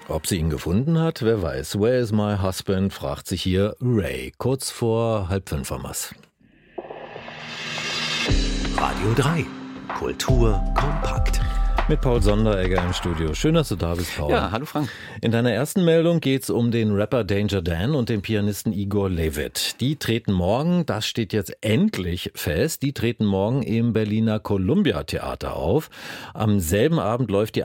Ob sie ihn gefunden hat, wer weiß. Where is my husband, fragt sich hier Ray, kurz vor 4:30 am Mass. Radio 3, Kultur kompakt. Mit Paul Sonderegger im Studio. Schön, dass du da bist, Paul. Ja, hallo Frank. In deiner ersten Meldung geht's um den Rapper Danger Dan und den Pianisten Igor Levit. Die treten morgen, das steht jetzt endlich fest, die treten morgen im Berliner Columbia Theater auf. Am selben Abend läuft die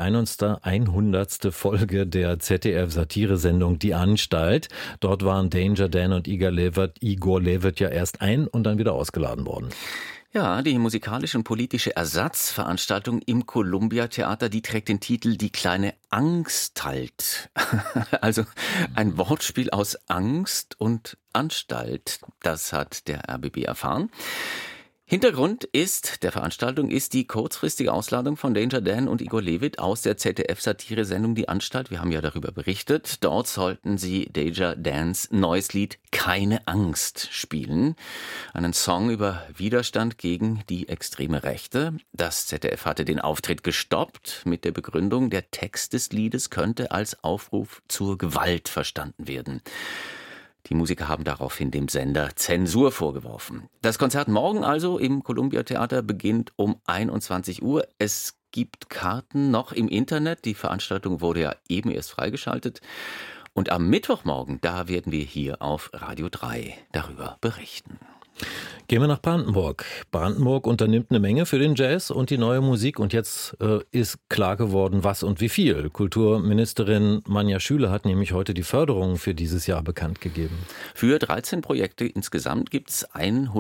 100. Folge der ZDF-Satiresendung Die Anstalt. Dort waren Danger Dan und Igor Levit ja erst und dann wieder ausgeladen worden. Ja, die musikalische und politische Ersatzveranstaltung im Columbia-Theater, die trägt den Titel Die kleine Angsthalt. Also ein Wortspiel aus Angst und Anstalt. Das hat der RBB erfahren. Hintergrund der Veranstaltung ist die kurzfristige Ausladung von Danger Dan und Igor Levit aus der ZDF-Satiresendung Die Anstalt. Wir haben ja darüber berichtet. Dort sollten sie Danger Dans neues Lied Keine Angst spielen. Einen Song über Widerstand gegen die extreme Rechte. Das ZDF hatte den Auftritt gestoppt mit der Begründung, der Text des Liedes könnte als Aufruf zur Gewalt verstanden werden. Die Musiker haben daraufhin dem Sender Zensur vorgeworfen. Das Konzert morgen also im Columbia Theater beginnt um 21 Uhr. Es gibt Karten noch im Internet. Die Veranstaltung wurde ja eben erst freigeschaltet. Und am Mittwochmorgen, da werden wir hier auf Radio 3 darüber berichten. Gehen wir nach Brandenburg. Brandenburg unternimmt eine Menge für den Jazz und die neue Musik. Und jetzt ist klar geworden, was und wie viel. Kulturministerin Manja Schüle hat nämlich heute die Förderung für dieses Jahr bekannt gegeben. Für 13 Projekte insgesamt gibt es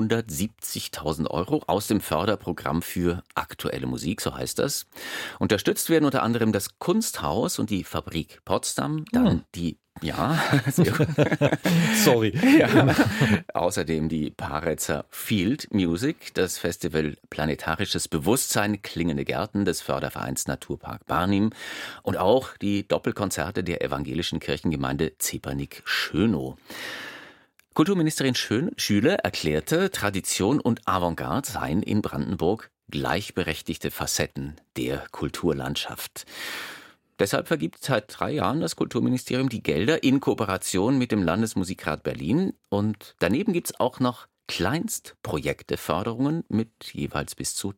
170.000 € aus dem Förderprogramm für aktuelle Musik, so heißt das. Unterstützt werden unter anderem das Kunsthaus und die Fabrik Potsdam, dann Ja, sehr gut. Sorry. Ja. Außerdem die Paretzer Field Music, das Festival Planetarisches Bewusstsein, Klingende Gärten des Fördervereins Naturpark Barnim und auch die Doppelkonzerte der evangelischen Kirchengemeinde Zepernick-Schönow. Kulturministerin Schüle erklärte, Tradition und Avantgarde seien in Brandenburg gleichberechtigte Facetten der Kulturlandschaft. Deshalb vergibt seit 3 Jahren das Kulturministerium die Gelder in Kooperation mit dem Landesmusikrat Berlin. Und daneben gibt es auch noch Kleinstprojekte-Förderungen mit jeweils bis zu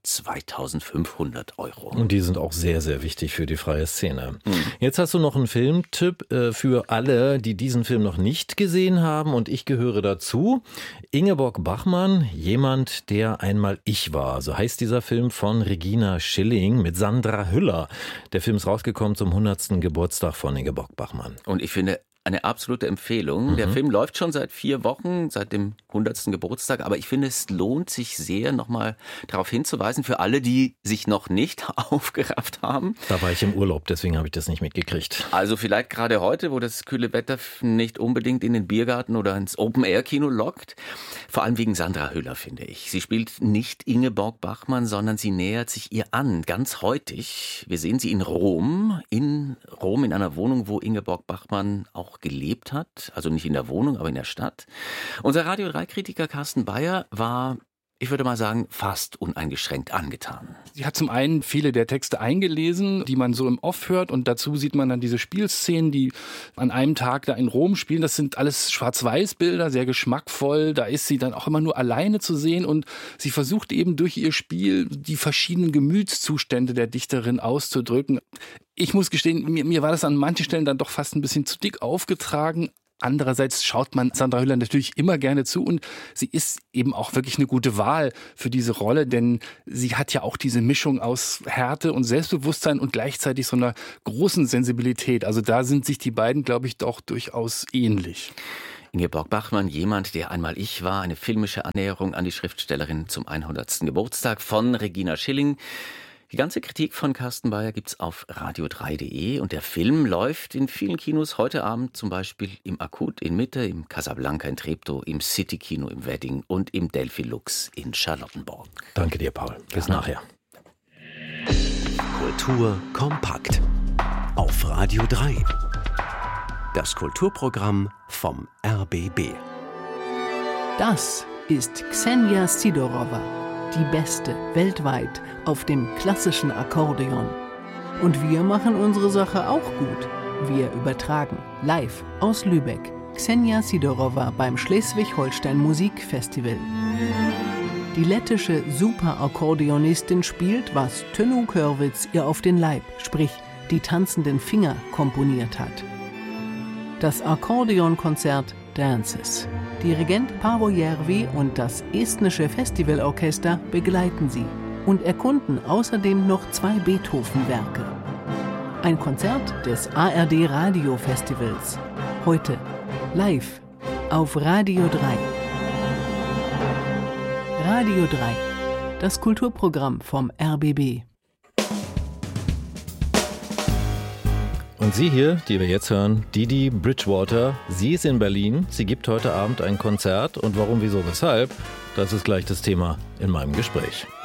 2.500 €. Und die sind auch sehr, sehr wichtig für die freie Szene. Jetzt hast du noch einen Filmtipp für alle, die diesen Film noch nicht gesehen haben. Und ich gehöre dazu. Ingeborg Bachmann, jemand, der einmal ich war. So heißt dieser Film von Regina Schilling mit Sandra Hüller. Der Film ist rausgekommen zum 100. Geburtstag von Ingeborg Bachmann. Und ich finde, eine absolute Empfehlung. Der Film läuft schon seit 4 Wochen, seit dem 100. Geburtstag. Aber ich finde, es lohnt sich sehr, nochmal darauf hinzuweisen, für alle, die sich noch nicht aufgerafft haben. Da war ich im Urlaub, deswegen habe ich das nicht mitgekriegt. Also vielleicht gerade heute, wo das kühle Wetter nicht unbedingt in den Biergarten oder ins Open-Air-Kino lockt. Vor allem wegen Sandra Hüller, finde ich. Sie spielt nicht Ingeborg Bachmann, sondern sie nähert sich ihr an, ganz heutig. Wir sehen sie in Rom, in einer Wohnung, wo Ingeborg Bachmann auch gelebt hat, also nicht in der Wohnung, aber in der Stadt. Unser Radio 3-Kritiker Carsten Bayer war, ich würde mal sagen, fast uneingeschränkt angetan. Sie hat zum einen viele der Texte eingelesen, die man so im Off hört, und dazu sieht man dann diese Spielszenen, die an einem Tag da in Rom spielen. Das sind alles Schwarz-Weiß-Bilder, sehr geschmackvoll. Da ist sie dann auch immer nur alleine zu sehen, und sie versucht eben durch ihr Spiel die verschiedenen Gemütszustände der Dichterin auszudrücken. Ich muss gestehen, mir war das an manchen Stellen dann doch fast ein bisschen zu dick aufgetragen. Andererseits schaut man Sandra Hüller natürlich immer gerne zu, und sie ist eben auch wirklich eine gute Wahl für diese Rolle, denn sie hat ja auch diese Mischung aus Härte und Selbstbewusstsein und gleichzeitig so einer großen Sensibilität. Also da sind sich die beiden, glaube ich, doch durchaus ähnlich. Ingeborg Bachmann, jemand, der einmal ich war, eine filmische Annäherung an die Schriftstellerin zum 100. Geburtstag von Regina Schilling. Die ganze Kritik von Carsten Bayer gibt's auf radio3.de, und der Film läuft in vielen Kinos heute Abend, zum Beispiel im Akut in Mitte, im Casablanca in Treptow, im City-Kino im Wedding und im Delphi Lux in Charlottenburg. Danke dir, Paul. Bis nachher. Kultur kompakt auf Radio 3. Das Kulturprogramm vom RBB. Das ist Ksenia Sidorova, die Beste weltweit auf dem klassischen Akkordeon. Und wir machen unsere Sache auch gut. Wir übertragen live aus Lübeck. Ksenia Sidorova beim Schleswig-Holstein Musikfestival. Die lettische Superakkordeonistin spielt, was Tönnu Körwitz ihr auf den Leib, sprich die tanzenden Finger, komponiert hat. Das Akkordeonkonzert Dances. Dirigent Paavo Järvi und das estnische Festivalorchester begleiten sie und erkunden außerdem noch 2 Beethoven-Werke. Ein Konzert des ARD Radio Festivals. Heute live auf Radio 3. Radio 3, das Kulturprogramm vom RBB. Und sie hier, die wir jetzt hören, Didi Bridgewater, sie ist in Berlin, sie gibt heute Abend ein Konzert und warum, wieso, weshalb, das ist gleich das Thema in meinem Gespräch.